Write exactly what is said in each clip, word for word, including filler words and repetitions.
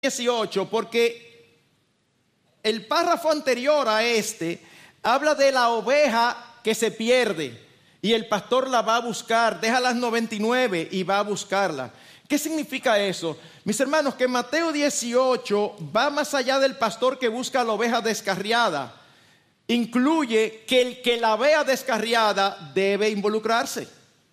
dieciocho, porque el párrafo anterior a este habla de la oveja que se pierde y el pastor la va a buscar, deja las noventa y nueve y va a buscarla. ¿Qué significa eso? Mis hermanos, que Mateo dieciocho va más allá del pastor que busca a la oveja descarriada. Incluye que el que la vea descarriada debe involucrarse.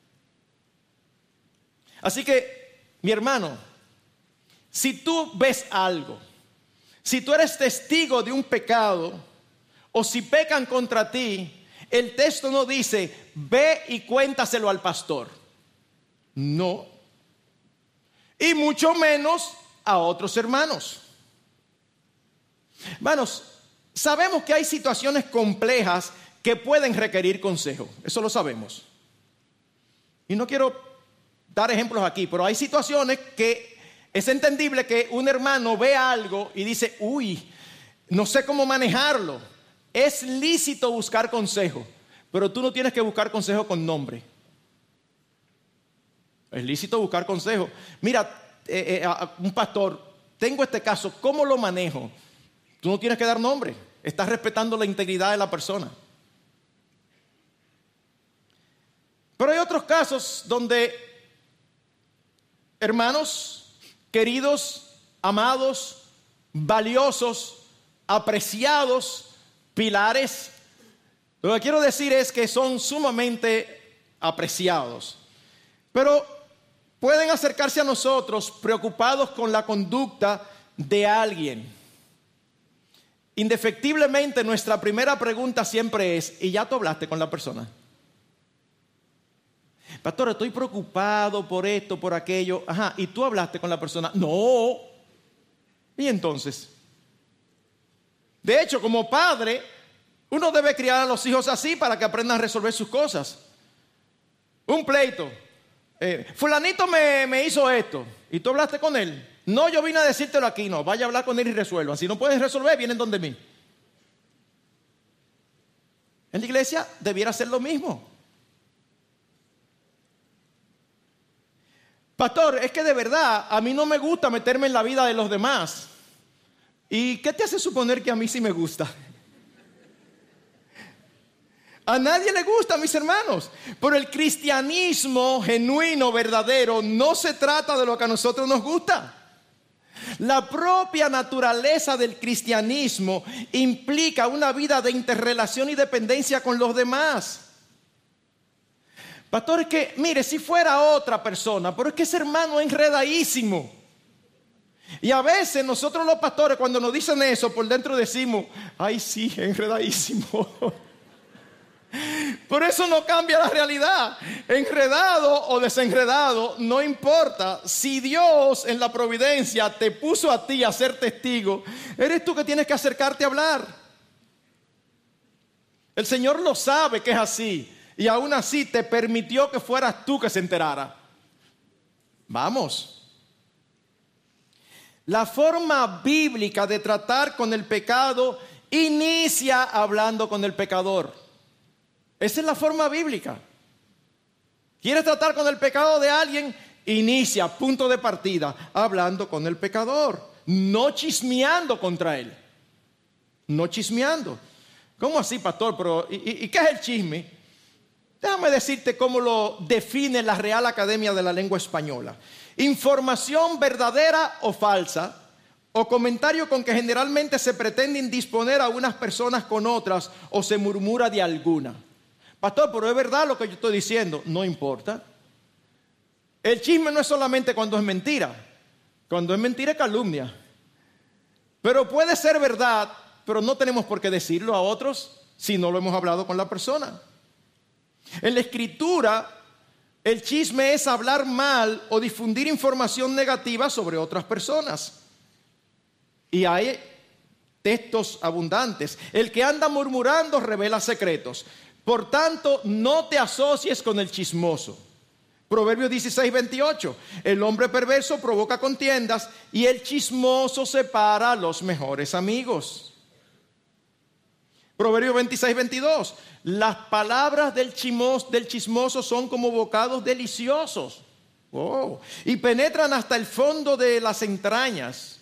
Así que, mi hermano, si tú ves algo, si tú eres testigo de un pecado, o si pecan contra ti, el texto no dice, ve y cuéntaselo al pastor. No. Y mucho menos a otros hermanos. Hermanos, sabemos que hay situaciones complejas que pueden requerir consejo. Eso lo sabemos. Y no quiero dar ejemplos aquí, pero hay situaciones que es entendible que un hermano vea algo y dice, uy, no sé cómo manejarlo. Es lícito buscar consejo, pero tú no tienes que buscar consejo con nombre. Es lícito buscar consejo. Mira, eh, eh, un pastor, tengo este caso, ¿cómo lo manejo? Tú no tienes que dar nombre. Estás respetando la integridad de la persona. Pero hay otros casos donde hermanos queridos, amados, valiosos, apreciados, pilares, lo que quiero decir es que son sumamente apreciados, pero pueden acercarse a nosotros preocupados con la conducta de alguien. Indefectiblemente nuestra primera pregunta siempre es, ¿y ya tú hablaste con la persona? Pastor, estoy preocupado por esto, por aquello. Ajá, ¿y tú hablaste con la persona? No. ¿Y entonces? De hecho, como padre, uno debe criar a los hijos así para que aprendan a resolver sus cosas. Un pleito. Eh, fulanito me, me hizo esto. ¿Y tú hablaste con él? No, yo vine a decírtelo aquí. No, vaya a hablar con él y resuelvan. Si no pueden resolver, vienen donde mí. En la iglesia debiera ser lo mismo. Pastor, es que de verdad a mí no me gusta meterme en la vida de los demás. ¿Y qué te hace suponer que a mí sí me gusta? A nadie le gusta, mis hermanos. Pero el cristianismo genuino, verdadero, no se trata de lo que a nosotros nos gusta. La propia naturaleza del cristianismo implica una vida de interrelación y dependencia con los demás. Pastor, es que, mire, si fuera otra persona, pero es que ese hermano es enredadísimo. Y a veces nosotros los pastores, cuando nos dicen eso, por dentro decimos, ay sí, enredadísimo. Por eso no cambia la realidad. Enredado o desenredado, no importa. Si Dios en la providencia te puso a ti a ser testigo, eres tú que tienes que acercarte a hablar. El Señor lo sabe que es así. Y aún así te permitió que fueras tú que se enterara. Vamos. La forma bíblica de tratar con el pecado inicia hablando con el pecador. Esa es la forma bíblica. ¿Quieres tratar con el pecado de alguien? Inicia, punto de partida, hablando con el pecador. No chismeando contra él. No chismeando. ¿Cómo así, pastor? Pero, ¿y, y, ¿y qué es el chisme? Déjame decirte cómo lo define la Real Academia de la Lengua Española. Información verdadera o falsa, o comentario con que generalmente se pretende indisponer a unas personas con otras o se murmura de alguna. Pastor, pero es verdad lo que yo estoy diciendo. No importa. El chisme no es solamente cuando es mentira. Cuando es mentira es calumnia. Pero puede ser verdad, pero no tenemos por qué decirlo a otros si no lo hemos hablado con la persona. En la Escritura, el chisme es hablar mal o difundir información negativa sobre otras personas. Y hay textos abundantes. El que anda murmurando revela secretos. Por tanto, no te asocies con el chismoso. Proverbios dieciséis, veintiocho. El hombre perverso provoca contiendas y el chismoso separa a los mejores amigos. Proverbios veintiséis, veintidós. Las palabras del, chimos, del chismoso son como bocados deliciosos. Oh, y penetran hasta el fondo de las entrañas.